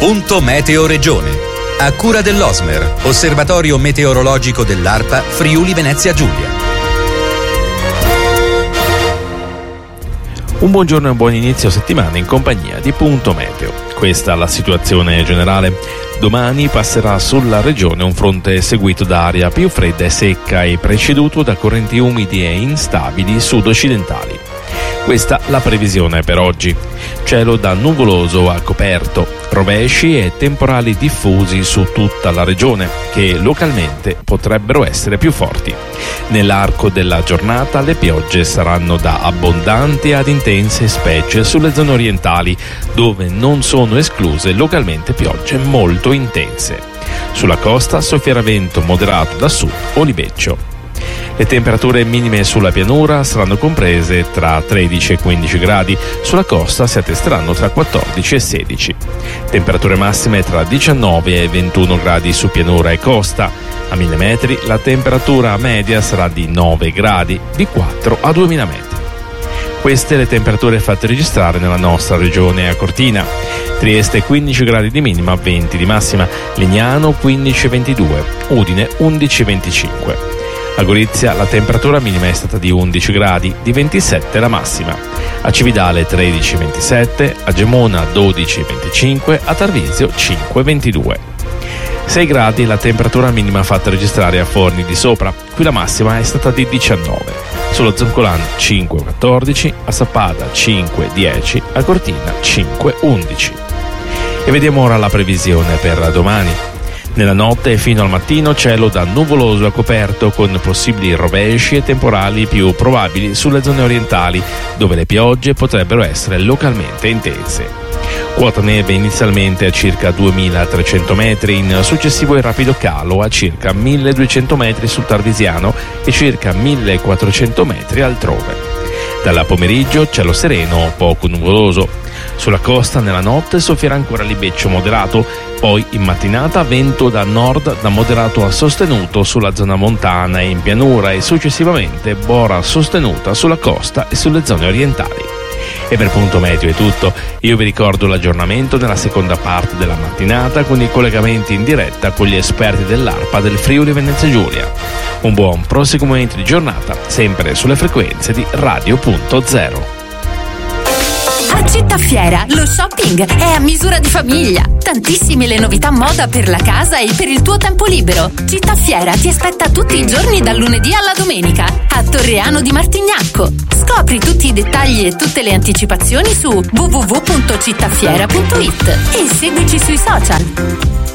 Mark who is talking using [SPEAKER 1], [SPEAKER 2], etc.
[SPEAKER 1] Punto Meteo Regione. A cura dell'Osmer, Osservatorio Meteorologico dell'ARPA Friuli Venezia Giulia.
[SPEAKER 2] Un buongiorno e un buon inizio settimana in compagnia di Punto Meteo. Questa è la situazione generale. Domani passerà sulla regione un fronte seguito da aria più fredda e secca e preceduto da correnti umidi e instabili sud-occidentali. Questa la previsione per oggi. Cielo da nuvoloso a coperto, rovesci e temporali diffusi su tutta la regione, che localmente potrebbero essere più forti. Nell'arco della giornata le piogge saranno da abbondanti ad intense, specie sulle zone orientali, dove non sono escluse localmente piogge molto intense. Sulla costa soffierà vento moderato da sud o libeccio. Le temperature minime sulla pianura saranno comprese tra 13 e 15 gradi, sulla costa si attesteranno tra 14 e 16. Temperature massime tra 19 e 21 gradi su pianura e costa. A 1000 metri la temperatura media sarà di 9 gradi, di 4 a 2000 metri. Queste le temperature fatte registrare nella nostra regione a Cortina. Trieste 15 gradi di minima, 20 di massima. Legnano 15-22, Udine 11-25. A Gorizia la temperatura minima è stata di 11 gradi, di 27 la massima. A Cividale 13-27, a Gemona 12-25, a Tarvisio 5-22. 6 gradi la temperatura minima fatta registrare a Forni di Sopra, qui la massima è stata di 19. Sulla Zoncolan 5-14, a Sappada 5-10, a Cortina 5-11. E vediamo ora la previsione per domani. Nella notte e fino al mattino cielo da nuvoloso a coperto con possibili rovesci e temporali più probabili sulle zone orientali, dove le piogge potrebbero essere localmente intense. Quota neve inizialmente a circa 2300 metri, in successivo e rapido calo a circa 1200 metri sul Tarvisiano e circa 1400 metri altrove. Dalla pomeriggio cielo sereno, poco nuvoloso. Sulla costa nella notte soffierà ancora libeccio moderato, poi in mattinata vento da nord da moderato a sostenuto sulla zona montana e in pianura e successivamente bora sostenuta sulla costa e sulle zone orientali. E per Punto Meteo è tutto. Io vi ricordo l'aggiornamento nella seconda parte della mattinata con i collegamenti in diretta con gli esperti dell'ARPA del Friuli Venezia Giulia. Un buon proseguimento di giornata, sempre sulle frequenze di Radio.0.
[SPEAKER 3] A Città Fiera lo shopping è a misura di famiglia. Tantissime le novità moda per la casa e per il tuo tempo libero. Città Fiera ti aspetta tutti i giorni dal lunedì alla domenica a Torreano di Martignacco. Scopri tutti i dettagli e tutte le anticipazioni su www.cittafiera.it e seguici sui social.